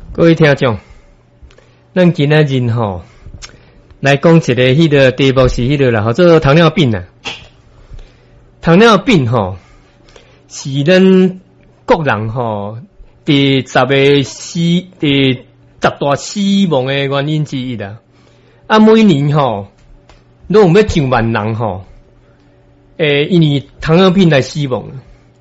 各位听众，咱今仔日吼来讲一个迄个题目是迄个啦，叫做糖尿病啊。糖尿病吼是咱国人吼第十大死亡的原因之一啦。啊，每年吼都有要上万人吼，因为糖尿病来死亡。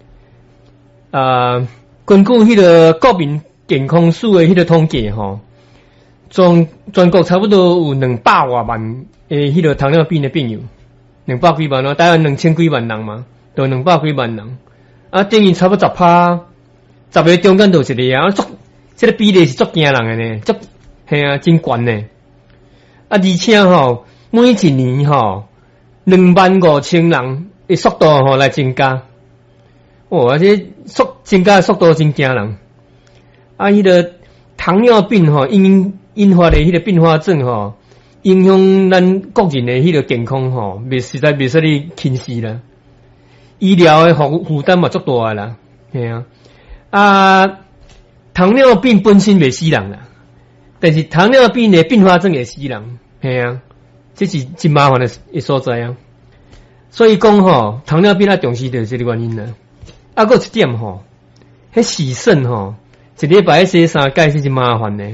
根据迄个国民健康署的迄个统计吼，全国差不多有200多万迄个糖尿病的病友，200几万咯，大概2000几万人嘛，都200几万人。啊，等于差不多10%，10个中间就一个啊，这个比例是足惊人的呢，系啊，真悬呢。啊，而且吼，每一年吼，25000人的速度吼来增加，而且增加的速度真惊人。啊，迄个糖尿病吼，引发的迄个并发症吼，影响咱国人的迄个健康吼，实在袂使你轻视啦。医疗的负担嘛足大个啦，系啊。啊，糖尿病本身袂死人啦，但是糖尿病的并发症会死人，系啊，这是真麻烦的所在啊。所以讲吼，糖尿病啊重视就是这个原因啦。啊，还有一点吼，迄洗肾吼。一礼拜洗3届是真麻烦呢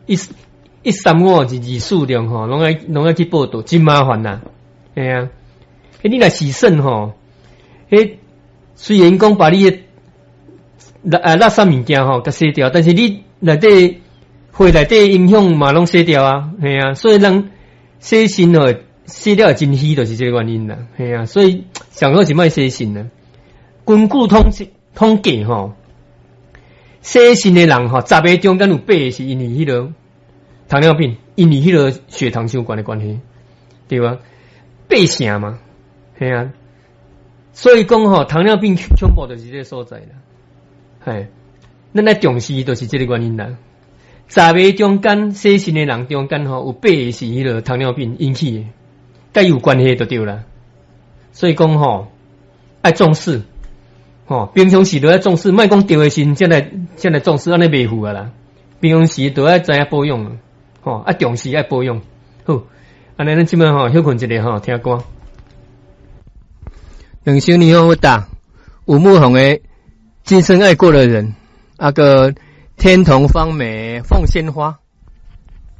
，135是数量吼，拢爱去报道，真麻烦呐。系啊，你若洗肾吼，虽然讲把你垃圾物件吼甲洗掉，但是你内底肺内底影响嘛拢洗掉啊，系啊，所以人洗肾吼洗了真虚，就是这个原因啦，系啊，所以上好是莫洗肾啦。根据统计吼。洗肾的人吼，10个中间有8个是因为迄个糖尿病，因为迄个血糖相关的关系，对吧？8成嘛，系啊。所以讲吼，糖尿病恐怖就是这个所在啦。系，咱来重视就是这个原因啦。10个中间洗肾的人中间吼，有8个是迄个糖尿病引起的，该有关系就对啦。所以讲吼，爱重视。平常时都要重视，莫讲掉的时才来重视，安尼袂赴啊啦。平常时都要知影保养啊，重视爱保养。好，安尼咱即摆休困一下听歌。两首你好，我打吴牧宏的《今生爱过的人》，个天同芳美凤仙花。